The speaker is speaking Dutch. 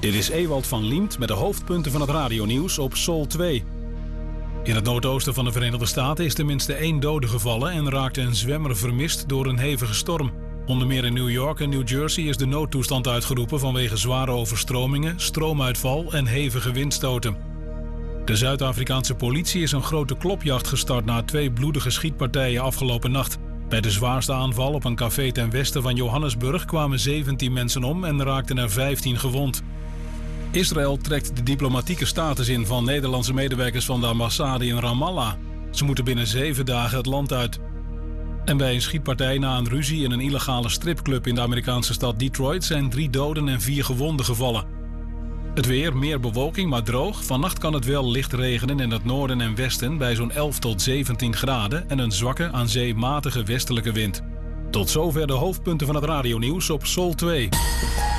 Dit is Ewald van Liemt met de hoofdpunten van het radionieuws op Sol 2. In het noordoosten van de Verenigde Staten is tenminste 1 dode gevallen en raakte een zwemmer vermist door een hevige storm. Onder meer in New York en New Jersey is de noodtoestand uitgeroepen vanwege zware overstromingen, stroomuitval en hevige windstoten. De Zuid-Afrikaanse politie is een grote klopjacht gestart na 2 bloedige schietpartijen afgelopen nacht. Bij de zwaarste aanval op een café ten westen van Johannesburg kwamen 17 mensen om en raakten er 15 gewond. Israël trekt de diplomatieke status in van Nederlandse medewerkers van de ambassade in Ramallah. Ze moeten binnen 7 dagen het land uit. En bij een schietpartij na een ruzie in een illegale stripclub in de Amerikaanse stad Detroit zijn 3 doden en 4 gewonden gevallen. Het weer, meer bewolking, maar droog. Vannacht kan het wel licht regenen in het noorden en westen bij zo'n 11 tot 17 graden en een zwakke, aan zee matige westelijke wind. Tot zover de hoofdpunten van het radionieuws op Sol 2.